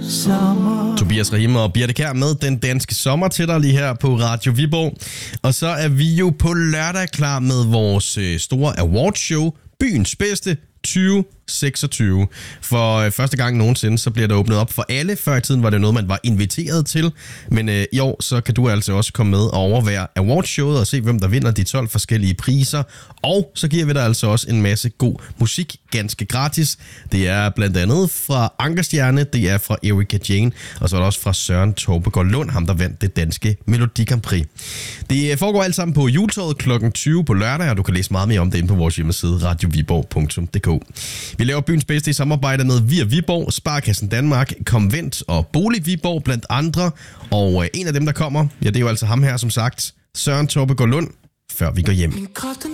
Tobias Rahim og Birte Kjær med Den Danske Sommer til dig lige her på Radio Viborg. Og så er vi jo på lørdag klar med vores store awardshow, Byens Bedste 2026. For første gang nogensinde, så bliver der åbnet op for alle. Før i tiden var det noget, man var inviteret til. Men i år, så kan du altså også komme med og overvære awardshowet og se, hvem der vinder de 12 forskellige priser. Og så giver vi dig altså også en masse god musik, ganske gratis. Det er blandt andet fra Ankerstjerne, det er fra Erika Jane, og så er det også fra Søren Torpegaard Lund, ham der vandt det danske Melodi Grand Prix. Det foregår alt sammen på Juletorvet kl. 20 på lørdag, og du kan læse meget mere om det inde på vores hjemmeside radioviborg.dk. Vi laver Byens Bedste i samarbejde med Via Viborg, Sparekassen Danmark, Konvent og Bolig Viborg blandt andre. Og en af dem, der kommer, ja, det er jo altså ham her, som sagt, Søren Torpegaard Lund, før vi går hjem.